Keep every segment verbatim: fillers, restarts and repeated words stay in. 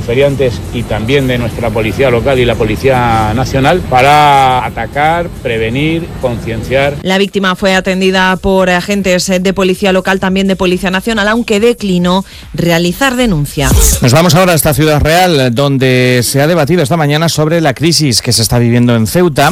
feriantes y también de nuestra policía local y la Policía Nacional para atacar, prevenir, concienciar. La víctima fue atendida por agentes de policía local, también de Policía Nacional, aunque declinó realizar denuncia. Nos vamos ahora hasta Ciudad Real, donde se ha debatido esta mañana sobre la crisis que se está viviendo en Ceuta.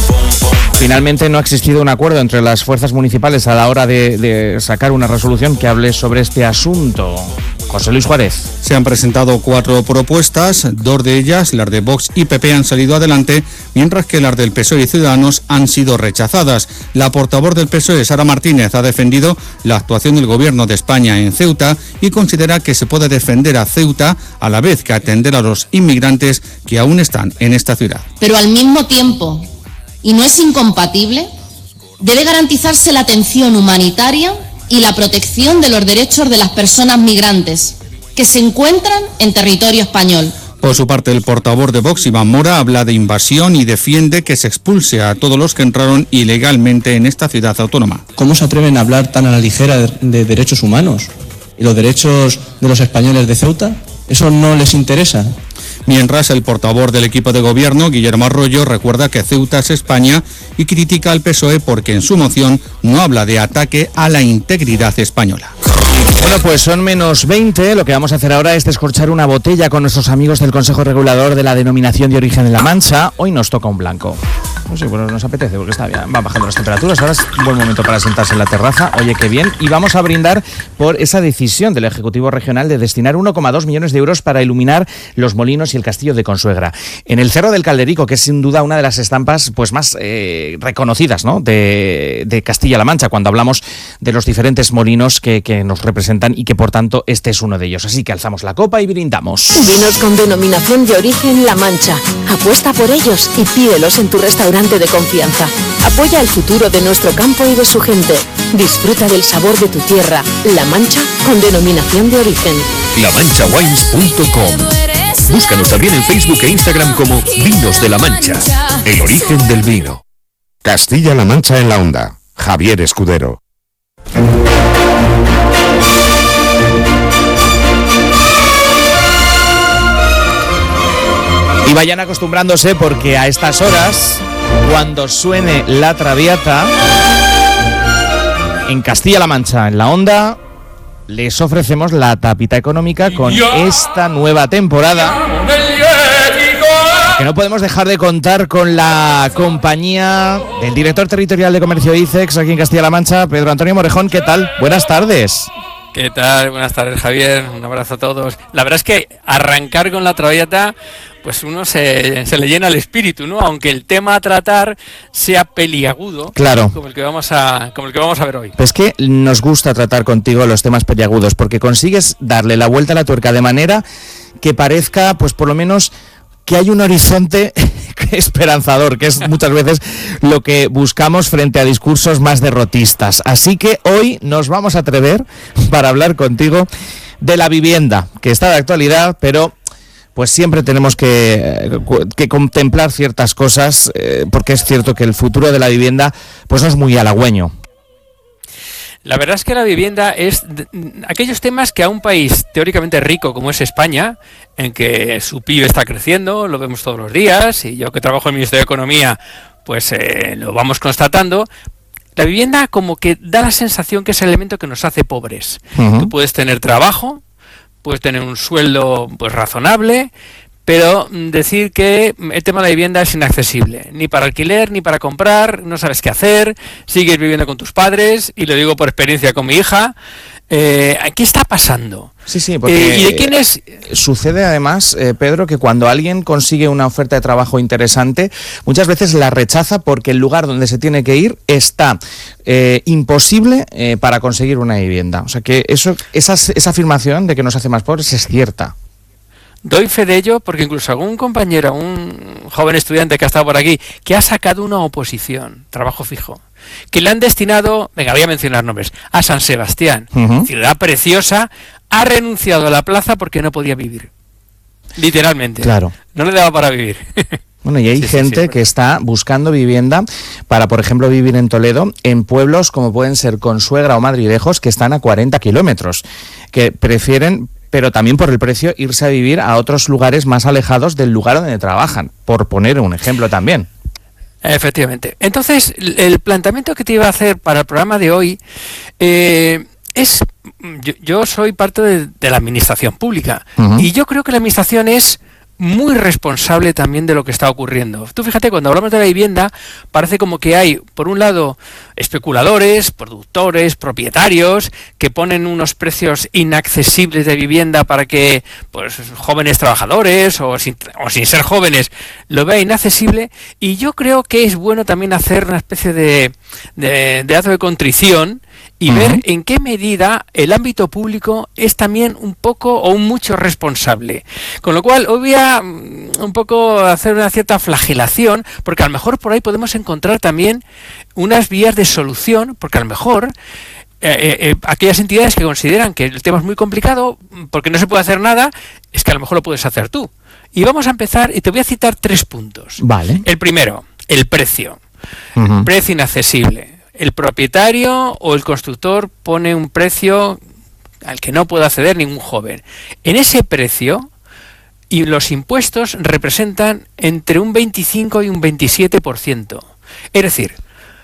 Finalmente no ha existido un acuerdo entre las fuerzas municipales a la hora de, de sacar una resolución que hable sobre este asunto. José Luis Juárez. Se han presentado cuatro propuestas, dos de ellas, las de Vox y P P, han salido adelante, mientras que las del P S O E y Ciudadanos han sido rechazadas. La portavoz del P S O E, Sara Martínez, ha defendido la actuación del Gobierno de España en Ceuta y considera que se puede defender a Ceuta a la vez que atender a los inmigrantes que aún están en esta ciudad. Pero al mismo tiempo, y no es incompatible, debe garantizarse la atención humanitaria y la protección de los derechos de las personas migrantes que se encuentran en territorio español. Por su parte, el portavoz de Vox, Iván Mora, habla de invasión y defiende que se expulse a todos los que entraron ilegalmente en esta ciudad autónoma. ¿Cómo se atreven a hablar tan a la ligera de, de derechos humanos y los derechos de los españoles de Ceuta? ¿Eso no les interesa? Mientras, el portavoz del equipo de gobierno, Guillermo Arroyo, recuerda que Ceuta es España y critica al P S O E porque en su moción no habla de ataque a la integridad española. Bueno, pues son menos veinte. Lo que vamos a hacer ahora es descorchar una botella con nuestros amigos del Consejo Regulador de la Denominación de Origen en La Mancha. Hoy nos toca un blanco. No sé, bueno, nos apetece porque está bien, van bajando las temperaturas. Ahora es un buen momento para sentarse en la terraza. Oye, qué bien. Y vamos a brindar por esa decisión del Ejecutivo Regional de destinar uno coma dos millones de euros para iluminar los molinos y el castillo de Consuegra. En el Cerro del Calderico, que es sin duda una de las estampas pues más eh, reconocidas, ¿no?, de, de Castilla-La Mancha, cuando hablamos de los diferentes molinos que, que nos representan y que por tanto este es uno de ellos. Así que alzamos la copa y brindamos. Vinos con denominación de origen La Mancha. Apuesta por ellos y pídelos en tu restaurante de confianza. Apoya el futuro de nuestro campo y de su gente. Disfruta del sabor de tu tierra. La Mancha con denominación de origen. la mancha wines punto com. Búscanos también en Facebook e Instagram como Vinos de La Mancha, el origen del vino. Castilla-La Mancha en la onda. Javier Escudero. Y vayan acostumbrándose porque a estas horas, cuando suene la Traviata, en Castilla-La Mancha, en la onda, les ofrecemos la tapita económica con esta nueva temporada, que no podemos dejar de contar con la compañía del director territorial de comercio ICEX aquí en Castilla-La Mancha, Pedro Antonio Morejón. ¿Qué tal? Buenas tardes. ¿Qué tal? Buenas tardes, Javier. Un abrazo a todos. La verdad es que arrancar con la Traviata, pues uno se, se le llena el espíritu, ¿no? Aunque el tema a tratar sea peliagudo, claro, como el que vamos a, como el que vamos a ver hoy. Es que nos gusta tratar contigo los temas peliagudos, porque consigues darle la vuelta a la tuerca de manera que parezca, pues por lo menos, que hay un horizonte esperanzador, que es muchas veces lo que buscamos frente a discursos más derrotistas. Así que hoy nos vamos a atrever para hablar contigo de la vivienda, que está de actualidad, pero pues siempre tenemos que, que contemplar ciertas cosas, eh, porque es cierto que el futuro de la vivienda pues no es muy halagüeño. La verdad es que la vivienda es de, aquellos temas que a un país teóricamente rico como es España, en que su P I B está creciendo, lo vemos todos los días, y yo que trabajo en el Ministerio de Economía, pues eh, lo vamos constatando. La vivienda como que da la sensación que es el elemento que nos hace pobres. Uh-huh. Tú puedes tener trabajo, puedes tener un sueldo pues razonable, pero decir que el tema de la vivienda es inaccesible, ni para alquiler, ni para comprar, no sabes qué hacer, sigues viviendo con tus padres, y lo digo por experiencia con mi hija. Eh, ¿Qué está pasando? Sí, sí, porque eh, ¿y de quién es? Sucede además, eh, Pedro, que cuando alguien consigue una oferta de trabajo interesante, muchas veces la rechaza porque el lugar donde se tiene que ir está eh, imposible eh, para conseguir una vivienda. O sea que eso, esa, esa afirmación de que nos hace más pobres es cierta. Doy fe de ello porque incluso algún compañero, un joven estudiante que ha estado por aquí, que ha sacado una oposición, trabajo fijo, que le han destinado, venga, voy a mencionar nombres, a San Sebastián, uh-huh. ciudad preciosa, ha renunciado a la plaza porque no podía vivir. Literalmente. Claro. No le daba para vivir. Bueno, y hay sí, gente sí, sí, que está buscando vivienda para, por ejemplo, vivir en Toledo, en pueblos como pueden ser Consuegra o Madridejos, que están a cuarenta kilómetros, que prefieren pero también por el precio irse a vivir a otros lugares más alejados del lugar donde trabajan, por poner un ejemplo también. Efectivamente. Entonces, el planteamiento que te iba a hacer para el programa de hoy eh, es, yo, yo soy parte de, de la administración pública, uh-huh. y yo creo que la administración es muy responsable también de lo que está ocurriendo. Tú fíjate, cuando hablamos de la vivienda, parece como que hay, por un lado, especuladores, productores, propietarios, que ponen unos precios inaccesibles de vivienda para que pues jóvenes trabajadores, o sin, o sin ser jóvenes, lo vean inaccesible, y yo creo que es bueno también hacer una especie de, de, de acto de contrición, y uh-huh. ver en qué medida el ámbito público es también un poco o un mucho responsable. Con lo cual, hoy voy a un poco hacer una cierta flagelación, porque a lo mejor por ahí podemos encontrar también unas vías de solución, porque a lo mejor eh, eh, aquellas entidades que consideran que el tema es muy complicado, porque no se puede hacer nada, es que a lo mejor lo puedes hacer tú. Y vamos a empezar, y te voy a citar tres puntos. Vale. El primero, el precio. Uh-huh. Precio inaccesible. El propietario o el constructor pone un precio al que no puede acceder ningún joven. En ese precio, y los impuestos representan entre un veinticinco y un veintisiete por ciento. Es decir,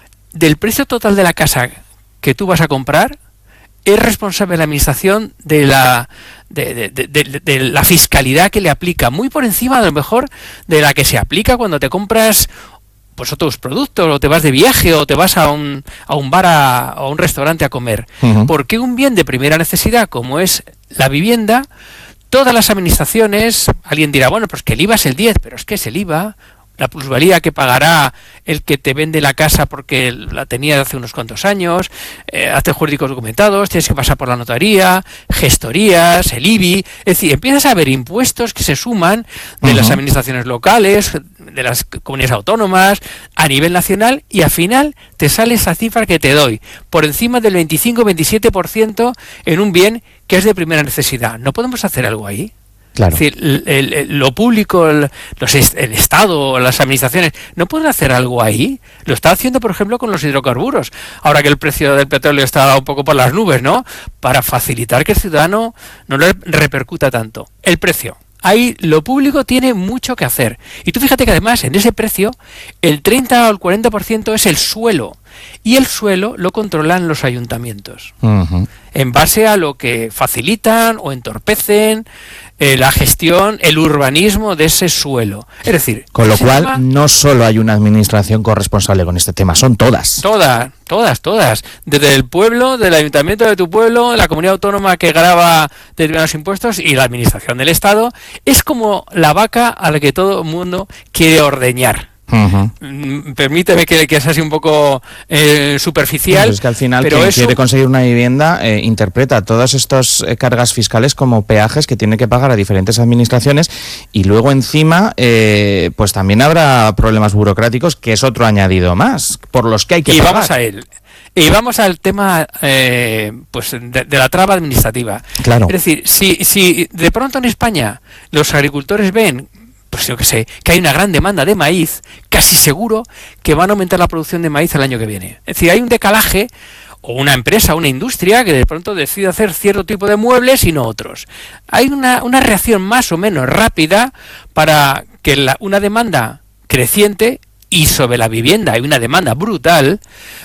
del precio total de la casa que tú vas a comprar, es responsable la administración de la de, de, de, de, de la fiscalidad que le aplica, muy por encima a lo mejor de la que se aplica cuando te compras pues otros productos, o te vas de viaje, o te vas a un, a un bar, a, a un restaurante a comer. Uh-huh. Porque un bien de primera necesidad, como es la vivienda, todas las administraciones, alguien dirá, bueno, pues que el I V A es el diez, pero es que es el I V A, la plusvalía que pagará el que te vende la casa porque la tenía de hace unos cuantos años, eh, actos jurídicos documentados, tienes que pasar por la notaría, gestorías, el I B I, es decir, empiezas a ver impuestos que se suman de uh-huh. las administraciones locales, de las comunidades autónomas, a nivel nacional, y al final te sale esa cifra que te doy, por encima del veinticinco a veintisiete por ciento en un bien que es de primera necesidad. ¿No podemos hacer algo ahí? Claro. Es decir, el, el, el, lo público, el, los, el Estado, las administraciones, ¿no pueden hacer algo ahí? Lo está haciendo, por ejemplo, con los hidrocarburos. Ahora que el precio del petróleo está un poco por las nubes, ¿no? Para facilitar que el ciudadano no le repercuta tanto. El precio. Ahí lo público tiene mucho que hacer. Y tú fíjate que además en ese precio el treinta o el cuarenta por ciento es el suelo. Y el suelo lo controlan los ayuntamientos. Uh-huh. En base a lo que facilitan o entorpecen eh, la gestión, el urbanismo de ese suelo. Es decir, con lo cual llama, no solo hay una administración corresponsable con este tema, son todas. Todas, todas, todas. Desde el pueblo, del ayuntamiento de tu pueblo, la comunidad autónoma que grava determinados impuestos y la administración del Estado. Es como la vaca a la que todo el mundo quiere ordeñar. Uh-huh. Permíteme que, que sea así un poco eh, superficial. Pero es que al final pero quien eso... quiere conseguir una vivienda eh, interpreta todas estas eh, cargas fiscales como peajes que tiene que pagar a diferentes administraciones, y luego encima eh, pues también habrá problemas burocráticos, que es otro añadido más por los que hay que y pagar. Vamos a él. Y vamos al tema eh, pues de, de la traba administrativa. Claro. Es decir, si, si de pronto en España los agricultores ven, pues yo que sé, que hay una gran demanda de maíz, casi seguro que van a aumentar la producción de maíz el año que viene. Es decir, hay un decalaje, o una empresa, una industria que de pronto decide hacer cierto tipo de muebles y no otros. Hay una, una reacción más o menos rápida para que la, una demanda creciente, y sobre la vivienda hay una demanda brutal,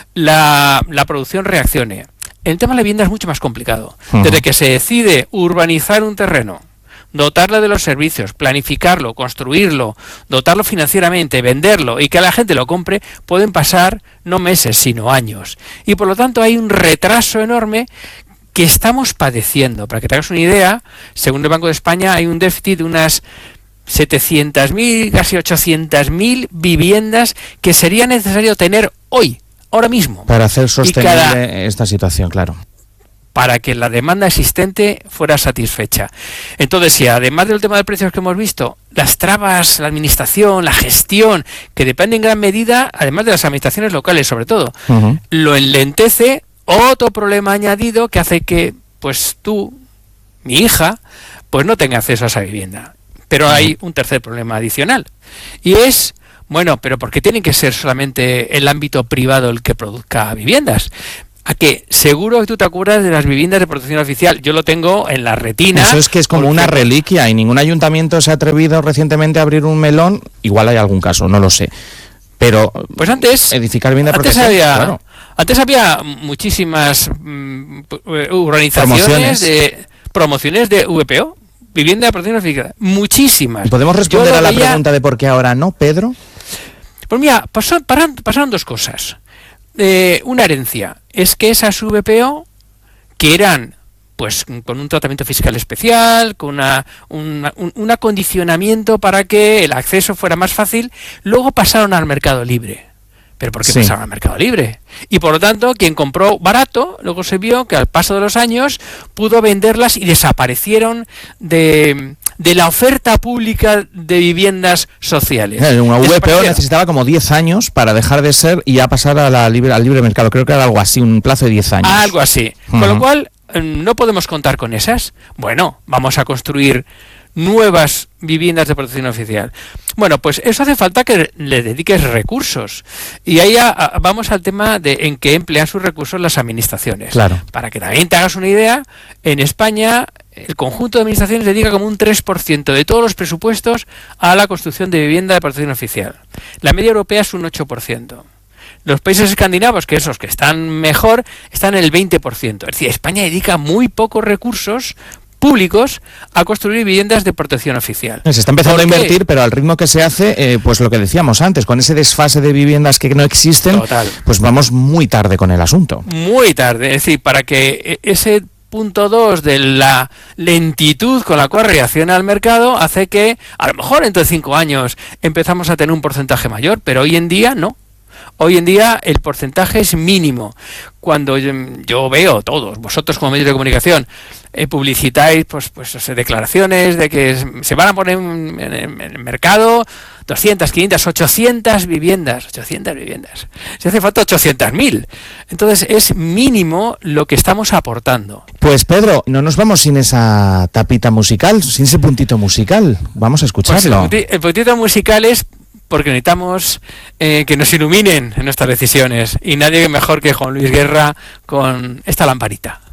la, la producción reaccione. El tema de la vivienda es mucho más complicado. Uh-huh. Desde que se decide urbanizar un terreno, dotarlo de los servicios, planificarlo, construirlo, dotarlo financieramente, venderlo y que la gente lo compre, pueden pasar no meses, sino años. Y por lo tanto hay un retraso enorme que estamos padeciendo. Para que te hagas una idea, según el Banco de España, hay un déficit de unas setecientas mil, casi ochocientas mil viviendas que sería necesario tener hoy, ahora mismo. Para hacer sostenible cada... esta situación, claro. Para que la demanda existente fuera satisfecha. Entonces, si además del tema de precios que hemos visto, las trabas, la administración, la gestión, que depende en gran medida, además de las administraciones locales sobre todo, uh-huh. lo enlentece, otro problema añadido que hace que, pues tú, mi hija, pues no tenga acceso a esa vivienda. Pero uh-huh. hay un tercer problema adicional, y es, bueno, pero ¿por qué tiene que ser solamente el ámbito privado el que produzca viviendas? a que seguro que tú te acuerdas de las viviendas de protección oficial. Yo lo tengo en la retina. Eso es que es como una reliquia y ningún ayuntamiento se ha atrevido recientemente a abrir un melón. Igual hay algún caso, no lo sé. Pero pues antes edificar vivienda de antes protección, había, claro. Antes había muchísimas mm, urbanizaciones Promociones. de promociones de V P O, vivienda de protección oficial. Muchísimas. ¿Podemos responder Yo lo a la veía- pregunta de por qué ahora no, Pedro? Pues mira, pasó- paran- pasaron dos cosas. Eh, una herencia. Es que esas V P O, que eran pues con un tratamiento fiscal especial, con una, una- un, un acondicionamiento para que el acceso fuera más fácil, luego pasaron al mercado libre. ¿Pero por qué Sí. pasaron al mercado libre? Y por lo tanto, quien compró barato, luego se vio que al paso de los años pudo venderlas y desaparecieron de, de la oferta pública de viviendas sociales. Eh, Una V P O Desaparecieron. necesitaba como diez años para dejar de ser y ya pasar a la libre, al libre mercado. Creo que era algo así, un plazo de diez años. Algo así. Con Ujú. lo cual, eh, no podemos contar con esas. Bueno, vamos a construir nuevas viviendas de protección oficial. Bueno, pues eso hace falta que le dediques recursos. Y ahí a- a- vamos al tema de en qué emplean sus recursos las administraciones. Claro. Para que también te hagas una idea, en España el conjunto de administraciones dedica como un tres por ciento de todos los presupuestos a la construcción de vivienda de protección oficial. La media europea es un ocho por ciento. Los países escandinavos, que esos que están mejor, están en el veinte por ciento. Es decir, España dedica muy pocos recursos públicos a construir viviendas de protección oficial. Se está empezando a ¿Por qué? invertir, pero al ritmo que se hace, eh, pues lo que decíamos antes, con ese desfase de viviendas que no existen, Total. pues vamos muy tarde con el asunto. Muy tarde. Es decir, para que e- ese punto dos de la lentitud con la cual reacciona el mercado hace que, a lo mejor dentro de cinco años, empezamos a tener un porcentaje mayor, pero hoy en día no. Hoy en día el porcentaje es mínimo. Cuando yo, yo veo todos, vosotros como medios de comunicación, eh, publicitáis pues, pues o sea, declaraciones de que es- se van a poner en, en- en el mercado doscientas, quinientas, ochocientas viviendas. ochocientas viviendas. Se hace falta ochocientas mil. Entonces es mínimo lo que estamos aportando. Pues Pedro, no nos vamos sin esa tapita musical, sin ese puntito musical. Vamos a Pues el, escucharlo. punti- el puntito musical es porque necesitamos eh, que nos iluminen en nuestras decisiones. Y nadie mejor que Juan Luis Guerra con esta lamparita.